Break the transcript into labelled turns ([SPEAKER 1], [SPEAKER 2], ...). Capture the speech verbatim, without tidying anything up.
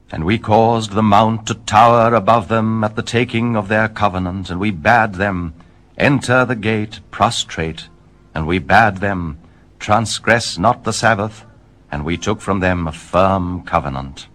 [SPEAKER 1] And we caused the mount to tower above them at the taking of their covenant, and we bade them enter the gate prostrate, and we bade them transgress not the Sabbath, and we took from them a firm covenant.